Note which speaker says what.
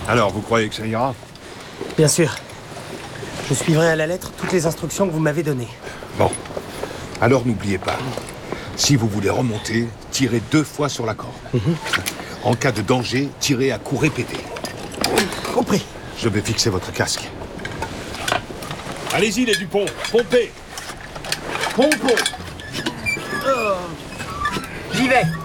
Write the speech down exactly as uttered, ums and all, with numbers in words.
Speaker 1: Alors, vous croyez que ça ira?
Speaker 2: Bien sûr. Je suivrai à la lettre toutes les instructions que vous m'avez données.
Speaker 1: Bon. Alors n'oubliez pas, si vous voulez remonter, tirez deux fois sur la corde. Mm-hmm. En cas de danger, tirez à coups répétés.
Speaker 2: Compris.
Speaker 1: Je vais fixer votre casque.
Speaker 3: Allez-y, les Dupont, pompez.
Speaker 2: Pompo. Oh. J'y vais.